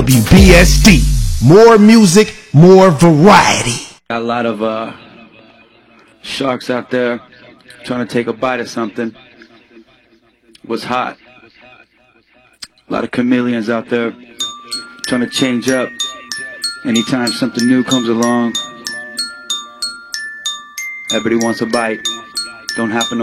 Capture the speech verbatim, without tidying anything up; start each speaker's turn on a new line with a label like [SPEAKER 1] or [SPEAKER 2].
[SPEAKER 1] W B S D. More music, more variety.
[SPEAKER 2] Got a lot of uh, sharks out there trying to take a bite of something. What's hot? A lot of chameleons out there trying to change up anytime something new comes along. Everybody wants a bite. Don't happen to